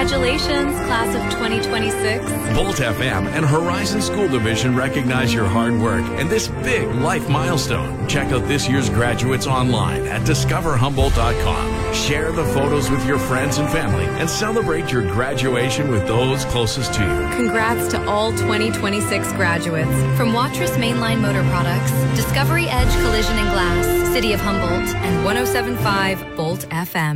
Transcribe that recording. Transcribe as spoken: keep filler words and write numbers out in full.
Congratulations, class of twenty twenty-six. Bolt F M and Horizon School Division recognize your hard work and this big life milestone. Check out this year's graduates online at discover humboldt dot com. Share the photos with your friends and family and celebrate your graduation with those closest to you. Congrats to all twenty twenty-six graduates. From Watrous Mainline Motor Products, Discovery Edge Collision and Glass, City of Humboldt, and one oh seven point five Bolt F M.